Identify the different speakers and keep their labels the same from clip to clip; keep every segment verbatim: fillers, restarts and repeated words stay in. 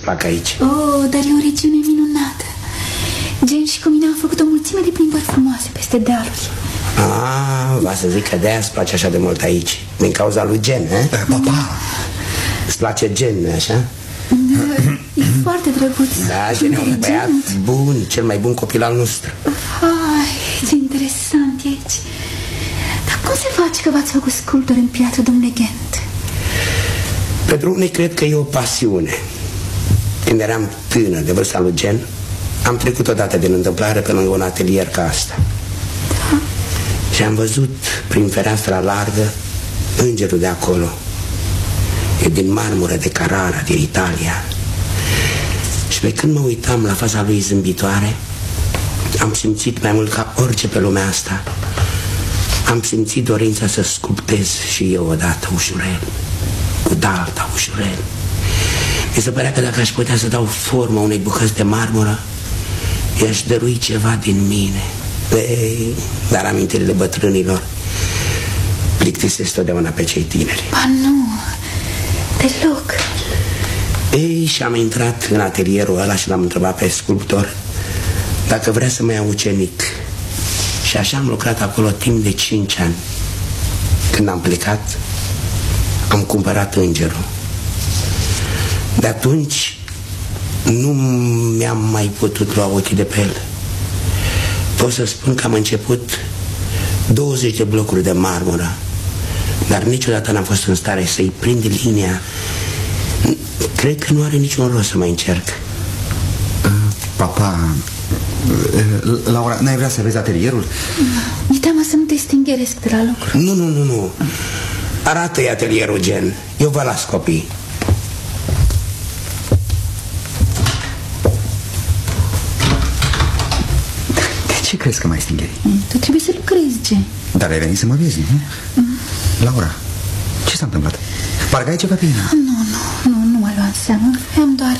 Speaker 1: plac aici.
Speaker 2: Oh, dar e o regiune minunată. Gen și cu mine am făcut o mulțime de plimbări frumoase peste dealuri.
Speaker 1: Ah, va să zic că de-aia îți place așa de mult aici. Din cauza lui Gen, eh?
Speaker 3: Papa!
Speaker 1: Îți place Gen, nu-i așa?
Speaker 2: Da, e foarte drăguț.
Speaker 1: Da, Gen e un băiat bun, cel mai bun copil al nostru.
Speaker 2: Ai, ce interesant e aici. Dar cum se face că v-ați făcut sculptor în piatră, domnule Ghent?
Speaker 1: Pentru unii cred că e o pasiune. Când eram tânăr, de vârsta lui Gen, am trecut odată din întâmplare pe lângă un atelier ca asta.
Speaker 2: Da.
Speaker 1: Și am văzut prin fereastra largă îngerul de acolo. E din marmură de Carrara, din Italia. Și pe când mă uitam la fața lui zâmbitoare, am simțit mai mult ca orice pe lumea asta. Am simțit dorința să sculptez și eu odată ușurel, cu dalta ușurel. Mi se părea că dacă aș putea să dau formă unei bucăți de marmură, i-aș dărui ceva din mine. Ei, dar amintirile bătrânilor plictisesc totdeauna pe cei tineri.
Speaker 2: Ba nu, deloc.
Speaker 1: Ei, și am intrat în atelierul ăla și l-am întrebat pe sculptor dacă vrea să mă ia ucenic. Și așa am lucrat acolo timp de cinci ani. Când am plecat, am cumpărat îngerul. De atunci nu mi-am mai putut lua ochii de pe el. Pot să spun că am început douăzeci de blocuri de marmură, dar niciodată n-am fost în stare să-i prind linia. Cred că nu are niciun rost să mai încerc.
Speaker 3: Papa, Laura, n-ai vrea să vezi atelierul?
Speaker 2: Mi-e teamă să nu te stingheresc de la lucru.
Speaker 1: Nu, nu, nu, nu. Arată-i atelierul, Gen. Eu vă las copii.
Speaker 3: De ce crezi că mai stingheri?
Speaker 2: Tu trebuie să lucrezi, Gen.
Speaker 3: Dar ai venit să mă vezi, nu? Mm. Laura, ce s-a întâmplat? Parcă ai ceva pe inima.
Speaker 2: Nu, nu, nu, nu mă lua în seamă. Am doar...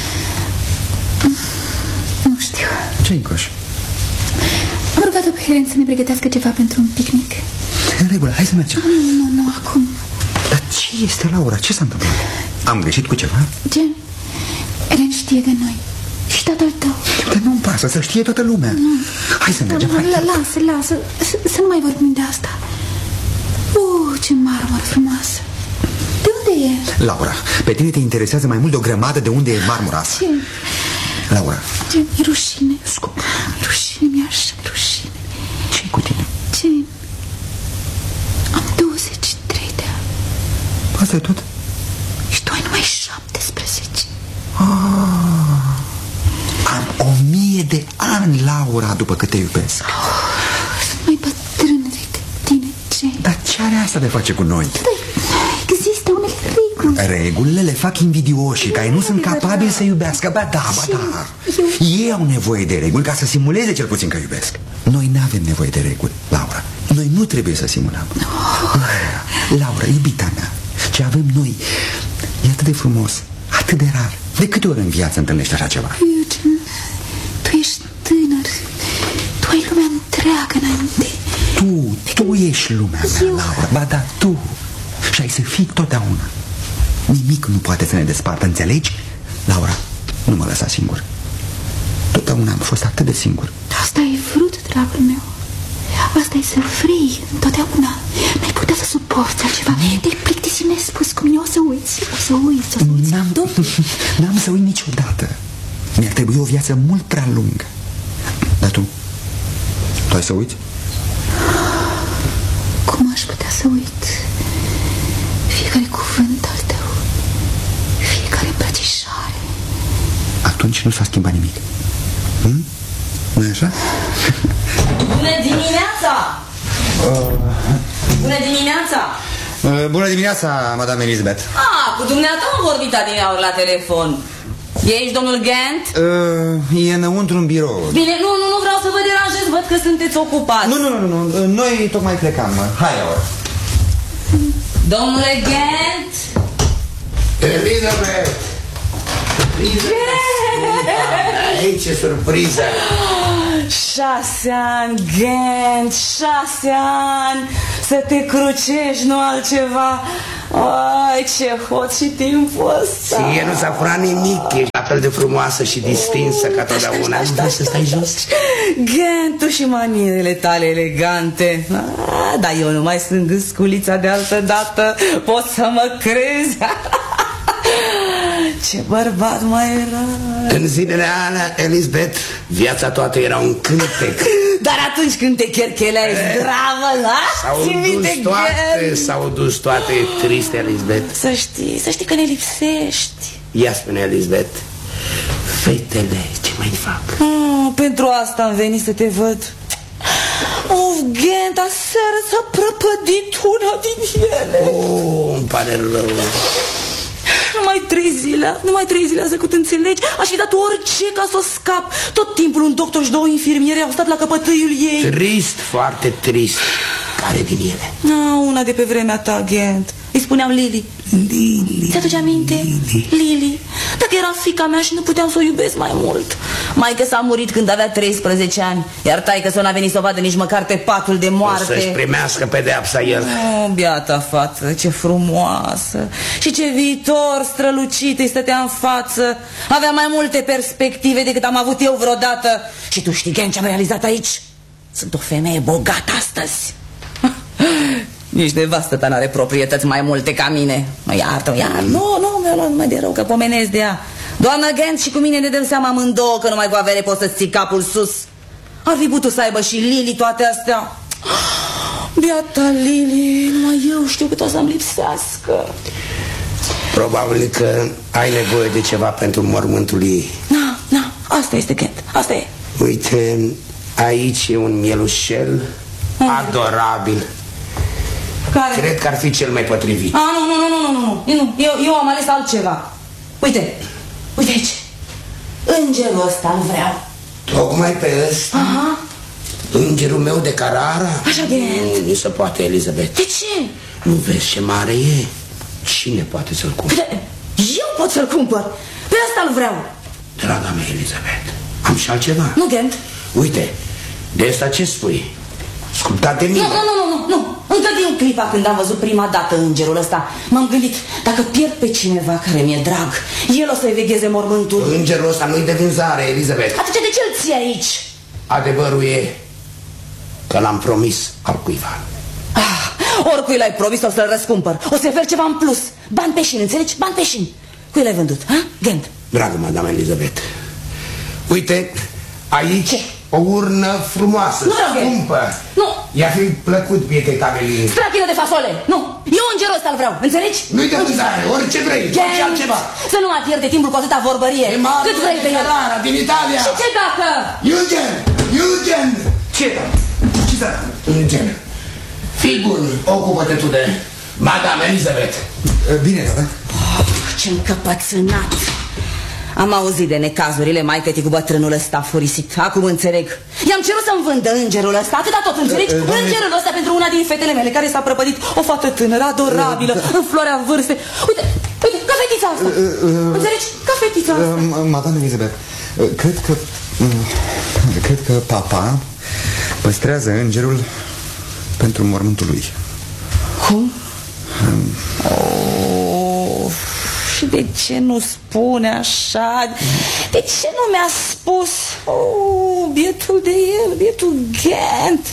Speaker 2: Nu știu.
Speaker 3: Ce-i coș?
Speaker 2: Am rugat-o pe Helen să ne pregătească ceva pentru un picnic.
Speaker 3: În regulă, hai să mergem.
Speaker 2: Nu, nu, nu, acum.
Speaker 3: Dar ce este, Laura? Ce s-a întâmplat? Am greșit cu ceva?
Speaker 2: Gen, Helen știe de noi. Și tatăl tău.
Speaker 3: Dar nu-mi pasă, să știe toată lumea. Nu. Hai să mergem, hai.
Speaker 2: Lasă, lasă, să nu mai vorbim de asta. Uh, ce marmură frumoasă. De unde e?
Speaker 3: Laura, pe tine te interesează mai mult de o grămadă de unde e marmura asta.
Speaker 2: Ce?
Speaker 3: Laura.
Speaker 2: Ce? E rușine.
Speaker 3: Scop.
Speaker 2: Rușine, mi-e așa rușine.
Speaker 3: Ce-i cu tine?
Speaker 2: Ce? Am douăzeci și trei de ani.
Speaker 3: Asta e tot?
Speaker 2: Și tu ai numai șaptesprezece.
Speaker 3: Ah, am o mie de ani, Laura, după cât te iubesc.
Speaker 2: Oh, sunt mai bătrână decât tine, ce?
Speaker 3: Dar ce are asta de face cu noi?
Speaker 2: Da, există unele reguli.
Speaker 3: Regulile le fac invidioși, care nu sunt capabili să iubească. Ba da, ba da. Ei au nevoie de reguli ca să simuleze cel puțin că iubesc. Noi nu avem nevoie de reguli, Laura. Noi nu trebuie să simulăm. Laura, iubita mea, ce avem noi e atât de frumos, atât de rar. De câte ori în viață întâlnești așa ceva?
Speaker 2: Eugen, tu ești tânăr. Tu ai lumea întreagă înainte.
Speaker 3: Tu, tu ești lumea mea,
Speaker 2: Eu...
Speaker 3: Laura. Ba da, tu. Și ai să fii totdeauna. Nimic nu poate să ne despartă, înțelegi? Laura, nu mă lăsa singur. Totdeauna am fost atât de singur.
Speaker 2: Asta ai vrut, dragul meu. Asta e să vrei întotdeauna. N-ai putea să suporți altceva. Te-ai plictisit nespus cu mine. O să uiți, o să uiți, o să uiți.
Speaker 3: N-am să uit niciodată. Mi-ar trebui o viață mult prea lungă. Dar tu? Tu ai să uiți?
Speaker 2: Cum aș putea să uit fiecare cuvânt al tău, fiecare îmbrățișare?
Speaker 3: Atunci nu s-a schimbat nimic. Hm? Nu-i așa?
Speaker 4: Bună dimineața!
Speaker 3: Uh...
Speaker 4: Bună dimineața!
Speaker 3: Uh, bună dimineața, Madame Elizabeth.
Speaker 4: Ah, cu dumneata am vorbit adineauri la telefon. Ești domnul Ghent?
Speaker 3: Uh, e înăuntru în birou.
Speaker 4: Bine, nu, nu, nu vreau să vă deranjez, văd că sunteți ocupați.
Speaker 3: Nu, nu, nu, nu, noi tocmai plecam. Hai, Laura.
Speaker 4: Domnule Ghent!
Speaker 1: Elizabeth! Ei, ce surpriză!
Speaker 4: Șase ani, Ghent, șase ani. Să te crucești, nu altceva. Ai, ce hot și timpul ăsta.
Speaker 1: Ție nu s-a furat nimic, ești la fel de frumoasă și distinsă ca totdeauna. Nu vrei să stai jos?
Speaker 4: Gentul și manierele tale elegante. Ah, dar eu nu mai sunt gâsculița de altă dată. Poți să mă crezi? Ce bărbat mai era.
Speaker 1: În zilele alea, Elizabeth, viața toată era un cântec.
Speaker 4: Dar atunci când te chercheleai zdravă, la?
Speaker 1: S-au dus toate, s-au dus toate. Triste, Elizabeth.
Speaker 4: Să știi, să știi că ne lipsești.
Speaker 1: Ia spune, Elizabeth, fetele, ce mai fac?
Speaker 4: Ah, pentru asta am venit să te văd. Of, Gent, aseară s-a prăpădit una din ele.
Speaker 1: Oh, îmi pare rău.
Speaker 4: Numai trei zile, numai trei zile a trecut, înțelegi? Aș fi dat orice ca să o scap. Tot timpul un doctor și două infirmiere au stat la căpătâiul ei.
Speaker 1: Trist, foarte trist. Care din ele?
Speaker 4: Ah, una de pe vremea ta, Gent. Îi spuneam Lily.
Speaker 1: Lily.
Speaker 4: Ți-aduce aminte?
Speaker 1: Lily.
Speaker 4: Lily. Dacă era fiica mea și nu puteam să o iubesc mai mult. Maică s-a murit când avea treisprezece ani, iar taică-s-o n-a venit să o vadă nici măcar pe patul de moarte.
Speaker 1: O să-și primească pedeapsa el.
Speaker 4: Oh, biata fată, ce frumoasă. Și ce viitor strălucit îi stătea în față. Avea mai multe perspective decât am avut eu vreodată. Și tu știi, Gent, ce am realizat aici? Sunt o femeie bogată astăzi. Nici nevastă ta n-are proprietăți mai multe ca mine. Mă iartă, iar Nu, nu, mi-a luat numai de rău că pomenesc de ea. Doamna Gent și cu mine ne dăm seama amândouă că numai cu avere poți să-ți ții capul sus. Ar fi putut să aibă și Lily toate astea. Biata Lily, numai eu știu cât o să-mi lipsească.
Speaker 1: Probabil că ai nevoie de ceva pentru mormântul ei.
Speaker 4: Na, na, asta este, Gent, asta e.
Speaker 1: Uite, aici e un mielușel adorabil.
Speaker 4: Care?
Speaker 1: Cred că ar fi cel mai potrivit.
Speaker 4: Ah, nu, nu, nu, nu, nu, nu, nu. Eu, eu am ales altceva. Uite, uite aici. Îngerul ăsta îl vreau.
Speaker 1: Tocmai pe ăsta?
Speaker 4: Aha.
Speaker 1: Îngerul meu de Carrara?
Speaker 4: Așa, Gent.
Speaker 1: Nu, nu se poate, Elizabeth.
Speaker 4: De ce?
Speaker 1: Nu vezi ce mare e? Cine poate să-l cumpere?
Speaker 4: Eu pot să-l cumpăr. Pe ăsta îl vreau.
Speaker 1: Draga mea, Elizabeth, am și altceva.
Speaker 4: Nu, Gent.
Speaker 1: Uite, de asta ce spui? Sculptat de mine.
Speaker 4: Nu, nu, nu, nu, nu. Încă din clipa când am văzut prima dată îngerul ăsta, m-am gândit, dacă pierd pe cineva care mi-e drag, el o să-i vegheze mormântul.
Speaker 1: Îngerul ăsta nu-i de vânzare, Elizabeth.
Speaker 4: Atunci de ce îl ții aici?
Speaker 1: Adevărul e că l-am promis al cuiva.
Speaker 4: Ah, oricui l-ai promis, o să-l răscumpăr. O să-i ofer ceva în plus. Bani peșin, înțelegi? Bani peșin. Cui l-ai vândut, ha? Gent.
Speaker 1: Dragă madame Elizabeth, uite, aici
Speaker 4: ce?
Speaker 1: O urnă frumoasă,
Speaker 4: nu,
Speaker 1: scumpă.
Speaker 4: Nu.
Speaker 1: I-a fi plăcut bietei tale.
Speaker 4: Strachină de fasole. Nu, eu îngerul ăsta-l vreau, înțelegi?
Speaker 1: Nu-i de vânzare, orice vrei, orice altceva.
Speaker 4: Să nu mai pierde timpul cu atâta vorbărie. Cât vrei pe el?
Speaker 1: Din Italia.
Speaker 4: Și ce dacă?
Speaker 1: Eugen, Eugen. Ce? Ce da? Eugen, fii bun, ocupă-te tu de madame Elizabeth.
Speaker 3: Bine, da?
Speaker 4: Oh, ce încăpățânat. Am auzit de necazurile maică-tii cu bătrânul ăsta furisit. Acum înțeleg. I-am cerut să-mi vândă îngerul ăsta, atâta tot, înțelegi? Îngerul ăsta pentru una din fetele mele care s-a prăpădit. O fată tânără, adorabilă, în floarea vârstei. Uite, uite, ca fetița asta. Înțelegi? Ca fetița asta.
Speaker 3: Madame Elizabeth, cred că... Cred că papa păstrează îngerul pentru mormântul lui.
Speaker 4: Cum? Oh... Și de ce nu spune așa? De ce nu mi-a spus? Oh, bietul de el, bietul Gent.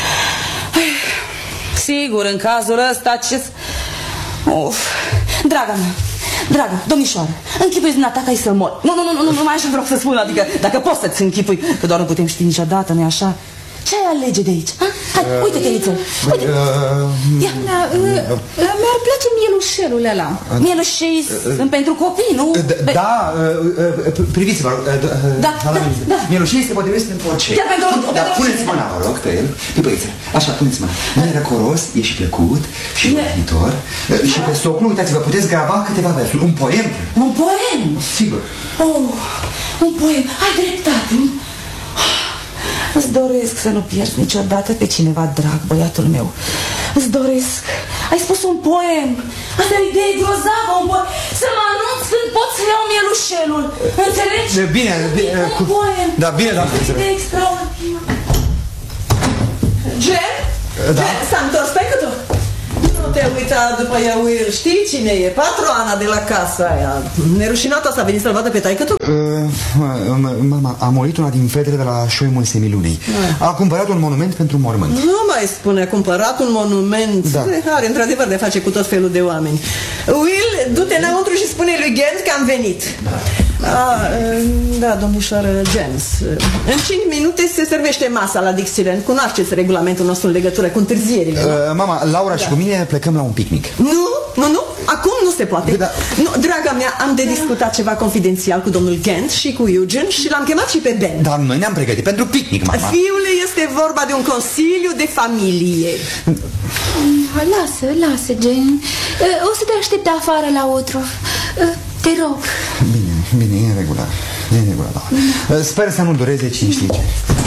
Speaker 4: Sigur, în cazul ăsta ce... Of. Draga mea, dragă, domnișoară, închipui-ți dumneata că ai să mor. Nu, nu, nu, nu, nu mai așa vreau să spun. Adică dacă poți să-ți închipui, că doar nu putem ști niciodată, nu-i așa? Ce ai alege de aici? Ha? Hai, uh, uite-te, Liță. Uite.
Speaker 2: Uh, Ia. Uh, uh, Mi-ar place mielușelul ăla.
Speaker 4: Uh, Mielușei uh, sunt pentru copii, nu?
Speaker 3: Uh, da, uh, uh, priviți-vă, uh,
Speaker 4: da, da, da.
Speaker 3: Mielușei se potrivesc pentru orice.
Speaker 4: Chiar pentru orice.
Speaker 3: Dar puneți mâna, vă rog, pe el. Pipăiță, așa, puneți mâna. Nu e răcoros, e și plăcut și vorbitor. Și pe soclu, uitați-vă, puteți grava câteva versuri. Un poem.
Speaker 4: Un poem?
Speaker 3: Sigur.
Speaker 4: Oh, un poem. Ai dreptate. Îți doresc să nu pierzi niciodată pe cineva drag, băiatul meu. Îți doresc. Ai spus un poem. Asta e o idee grozavă, un poem. Să mă anunț când pot să iau mielușelul. Înțelegi?
Speaker 3: Bine, bine.
Speaker 4: Un cu... poem.
Speaker 3: Da, bine, da.
Speaker 4: O idee extraordinară. Ger?
Speaker 3: Da?
Speaker 4: S-a întors pe câtul?
Speaker 5: Nu te uita după ea, Will. Știi cine e? Patroana de la casa aia. Nerușinata s-a venit să-l vadă pe taică-tu?
Speaker 3: Uh, mama, a murit una din fetele de la șoimul Semilunei. A cumpărat un monument pentru mormânt.
Speaker 5: Nu mai spune, a cumpărat un monument.
Speaker 3: Da.
Speaker 5: Are într-adevăr de face cu tot felul de oameni. Will, du-te înăuntru și spune lui Gent că am venit. Da. A, da, domnișoară James. În cinci minute se servește masa la Dixieland. Cunoașteți regulamentul nostru în legătură cu întârzierile.
Speaker 3: uh, Mama, Laura da. și cu mine plecăm la un picnic.
Speaker 5: Nu, nu, nu, acum nu se poate.
Speaker 3: Da.
Speaker 5: Nu, draga mea, am de discutat ceva confidențial cu domnul Gent și cu Eugene și l-am chemat și pe Ben.
Speaker 3: Dar noi ne-am pregătit pentru picnic, mama.
Speaker 5: Fiule, este vorba de un consiliu de familie.
Speaker 2: Lasă, lasă, Jane. O să te aștept afară la outru. Te rog.
Speaker 3: Bine, bine, e în regulă. E în regulă, da. Sper să nu dureze cinci știce.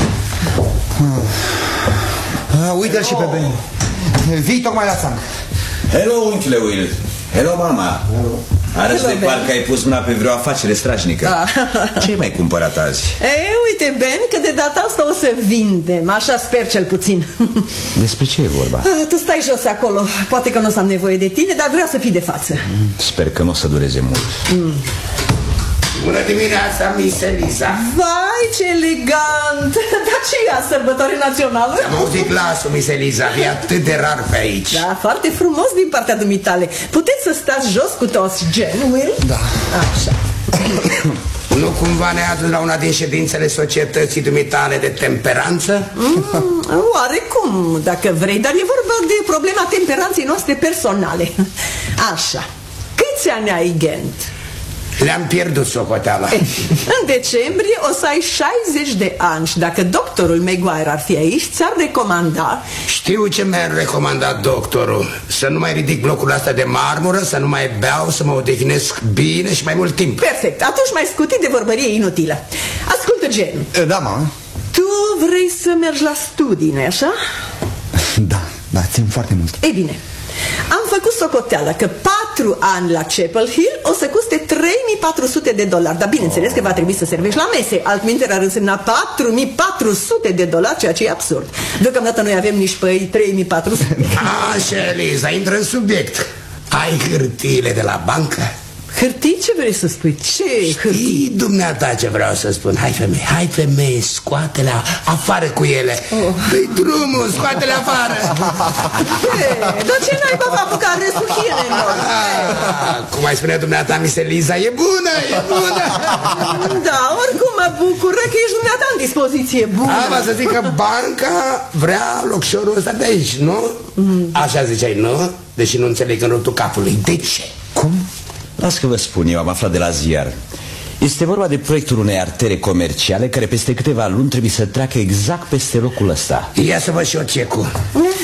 Speaker 3: Ah, uite-l și pe Ben. Vii tocmai la țanc.
Speaker 6: Hello, unchiule Will. Hello, mama. Arăți de parcă ai pus mâna pe vreo afacere strașnică.
Speaker 5: Da.
Speaker 6: Ce-ai mai cumpărat azi?
Speaker 5: E, uite, Ben, că de data asta o să vindem. Așa sper cel puțin.
Speaker 6: Despre ce e vorba?
Speaker 5: Ah, tu stai jos acolo. Poate că nu o să am nevoie de tine, dar vreau să fii de față.
Speaker 6: Sper că nu o să dureze mult.
Speaker 5: mm.
Speaker 1: Bună dimineața, Miss Eliza.
Speaker 5: Vai, ce elegant. Dar ce e a sărbătoare națională?
Speaker 1: Am auzit glasul, Miss Eliza. E atât de rar pe aici.
Speaker 5: Da, foarte frumos din partea dumitale. Puteți să stați jos cu toți, Jen, Will?
Speaker 3: Da.
Speaker 5: Așa.
Speaker 1: Nu cumva ne adun la una din ședințele societății dumitale de temperanță?
Speaker 5: Mm, oarecum, dacă vrei, dar e vorba de problema temperanței noastre personale. Așa. Câți ani ai, Gent?
Speaker 1: Le-am pierdut socoteala.
Speaker 5: În decembrie o să ai șaizeci de ani și dacă doctorul Maguire ar fi aici, ți-ar recomanda...
Speaker 1: Știu ce mi-a recomandat doctorul. Să nu mai ridic blocul ăsta de marmură, să nu mai beau, să mă odihnesc bine și mai mult timp.
Speaker 5: Perfect, atunci mai scutit de vorbărie inutilă. Ascultă, Jen.
Speaker 3: Da, mama.
Speaker 5: Tu vrei să mergi la studii, nu-i așa?
Speaker 3: Da, da, țin foarte mult.
Speaker 5: Ei bine, am făcut socoteală că patru ani la Chapel Hill o să coste trei mii patru sute de dolari. Dar bineînțeles că va trebui să servești la mese. Altminteri ar însemna patru mii patru sute de dolari, ceea ce e absurd. Deocamdată noi avem nici pe trei mii patru sute.
Speaker 1: Așa, Eliza, intră în subiect. Ai hârtiile de la bancă?
Speaker 5: Hârtii? Ce vrei să spui? Ce hârtii?
Speaker 1: Știi, dumneata, ce vreau să spun. Hai, femeie, hai, femeie, scoate-le afară cu ele. oh. Dă-i drumul, scoate-le afară.
Speaker 5: Hey, dar ce n-ai bă apucat restul hienelor?
Speaker 1: Cum ai spune dumneata, Miss Eliza, e bună, e bună.
Speaker 5: Da, oricum mă bucură că ești dumneata în dispoziție bună.
Speaker 1: Am să zic că banca vrea locșorul ăsta de aici, nu? Mm. Așa ziceai, nu? Deși nu înțeleg în rotul capului. De ce?
Speaker 6: Cum? Las că vă spun, eu am aflat de la ziar. Este vorba de proiectul unei artere comerciale care peste câteva luni trebuie să treacă exact peste locul ăsta.
Speaker 1: Ia să văd și eu cecul.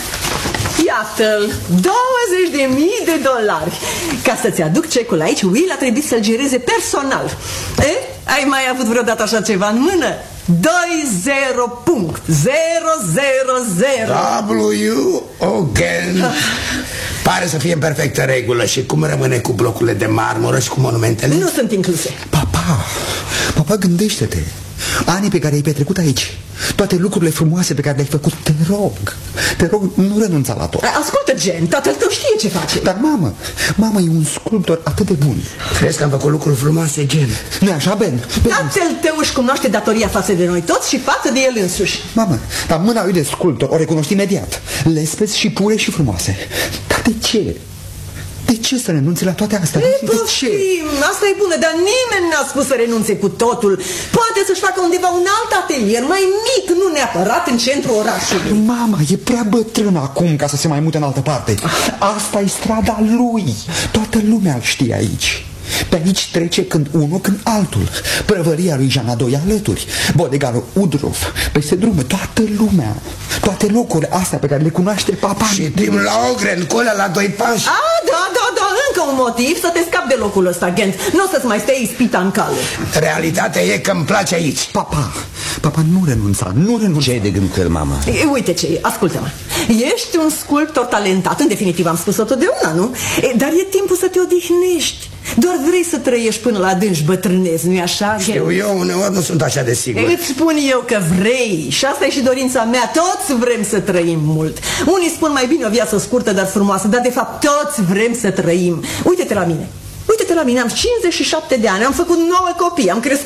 Speaker 5: Iată-l, douăzeci de mii de dolari. Ca să-ți aduc cecul aici, Will a trebuit să-l gireze personal. E? Ai mai avut vreodată așa ceva în mână? doi zero punct zero zero zero
Speaker 1: W again. Pare să fie în perfectă regulă. Și cum rămâne cu blocurile de marmură și cu monumentele?
Speaker 5: Nu sunt incluse.
Speaker 3: Papa, papa, gândește-te. Anii pe care ai petrecut aici, toate lucrurile frumoase pe care le-ai făcut, te rog, te rog, nu renunța la tot.
Speaker 5: Ascultă, Jen, tatăl tău știe ce face.
Speaker 3: Dar mamă, mamă e un sculptor atât de bun.
Speaker 1: Crezi că am făcut lucruri frumoase, Jen?
Speaker 3: Nu-i așa, Ben? Ben?
Speaker 5: Tatăl tău își cunoaște datoria față de noi toți și față de el însuși.
Speaker 3: Mamă, dar mâna lui de sculptor o recunoști imediat. Lespeți și pure și frumoase. Dar de ce? De ce să renunțe la toate astea?
Speaker 5: E, de ce? Asta e bună, dar nimeni n-a spus să renunțe cu totul. Poate să-și facă undeva un alt atelier, mai mic, nu neapărat în centrul orașului.
Speaker 3: Mama, e prea bătrân acum ca să se mai mute în altă parte. Asta e strada lui. Toată lumea îl știe aici. Pe aici trece când unul, când altul. Prăvăria lui Janadoi alături, bodegarul Udruf, peste drumă, toată lumea. Toate locurile astea pe care le cunoaște papa.
Speaker 1: Și Tim Lohengrin, cu ăla la doi pași.
Speaker 5: A, da, da, da, încă un motiv să te scapi de locul ăsta, Gent. Nu o să-ți mai stai ispita în cale.
Speaker 1: Realitatea e că îmi place aici.
Speaker 3: Papa, papa, nu renunța, nu renunța.
Speaker 6: Ce ai de gând cu el, mama?
Speaker 5: E, uite ce e, ascultă-mă. Ești un sculptor talentat, în definitiv am spus-o totdeauna, nu? E, dar e timpul să te odihnești. Doar vrei să trăiești până la adânci bătrânezi, nu-i așa?
Speaker 1: Știu, eu uneori nu sunt așa de sigur.
Speaker 5: Îți spun eu că vrei și asta e și dorința mea. Toți vrem să trăim mult. Unii spun mai bine o viață scurtă, dar frumoasă, dar de fapt toți vrem să trăim. Uite-te la mine. Uite-te la mine, am cincizeci și șapte de ani, am făcut nouă copii, am crescut